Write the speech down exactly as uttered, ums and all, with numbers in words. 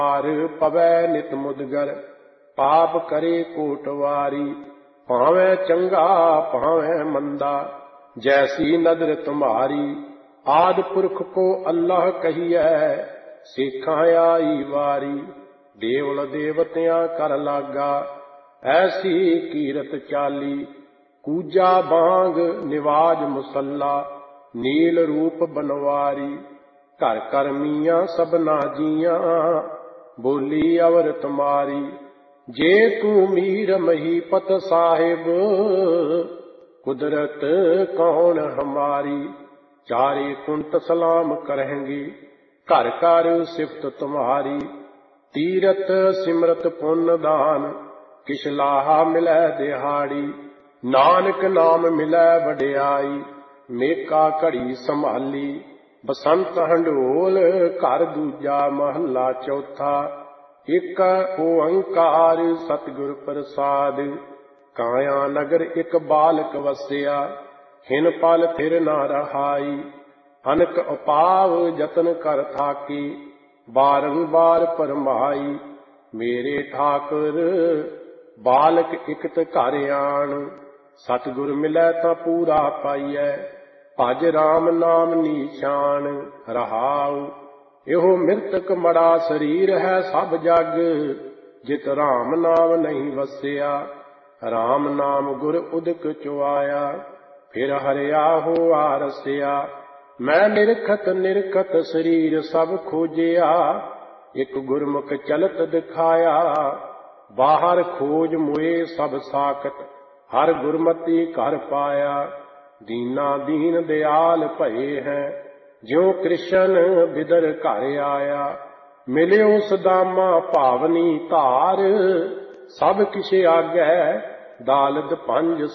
हार पवै नित मुदगर, पाप करे कोटवारी। भावें चंगा भावें मंदा, जैसी नदर तुम्हारी। आदि पुरख को अल्लाह कहिए, सिखां आई वारी। देवल देवतियां कर लागा, ऐसी कीरत चाली। कूजा बांग निवाज मुसल्ला, नील रूप बनवारी। घर कर मीयां सबना जियां, बोली अवर तुम्हारी। जे तू मीर महीपत साहिब, कुदरत कौन हमारी। चारे कुंट सलाम करेंगे, घर कर सिफत तुम्हारी। तीरथ सिमरत पुण्य दान, किश लाहा मिलै दिहाड़ी। नानक नाम मिलै वड्याई, मेका घड़ी संभाली। बसंत हंडोल घर दूजा, महला चौथा। एक ओंकार सतगुर प्रसाद, काया नगर एक बालक वसिया। हिन पल थिर न रहाई, अनक अपाव जतन कर थाकी। बारंबार परमाई, मेरे ठाकुर बालक इकत घर आन। सतगुर मिलै तां पूरा पाइयै, भज राम नाम नीशान। रहाऊ एहो मृतक मड़ा शरीर है सब जग, जित राम नाम नहीं वसिया। राम नाम गुर उदक चुआया, फिर हरिया होआ रसिया। मैं निरखत निरखत शरीर सब खोजिया, एक गुरमुख चलत दिखाया। बाहर खोज मुए सब साकत, हर गुरमति घर पाया। दीना दीन दयाल भये हैं, ज्यों कृष्ण बिदर घर आया। मिलियो सदामा भावनी धार, सब किश आगै दालद पंज